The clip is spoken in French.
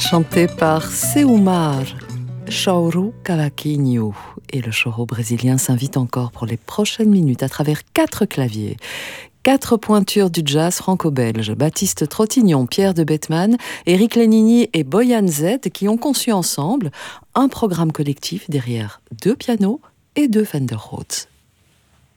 chanté par Seumar Choro Cavaquinho. Et le choro brésilien s'invite encore pour les prochaines minutes à travers 4 claviers. 4 pointures du jazz franco-belge, Baptiste Trottignon, Pierre de Bettman, Éric Lénini et Boyan Z, qui ont conçu ensemble un programme collectif derrière 2 pianos et 2 Fender Rhodes.